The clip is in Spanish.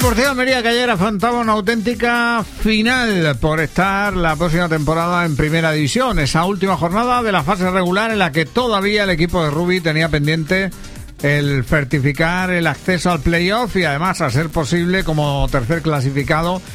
Deportivo Almería, que ayer afrontaba una auténtica final por estar la próxima temporada en Primera División. Esa última jornada de la fase regular en la que todavía el equipo de Rubi tenía pendiente el certificar el acceso al playoff y además, a ser posible, como tercer clasificado,